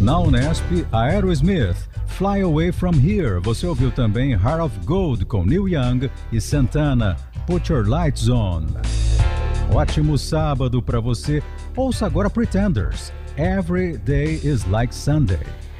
Na Unesp, Aerosmith, Fly Away From Here. Você ouviu também Heart of Gold com Neil Young e Santana, Put Your Lights On. Ótimo sábado para você. Ouça agora Pretenders, Every Day is Like Sunday.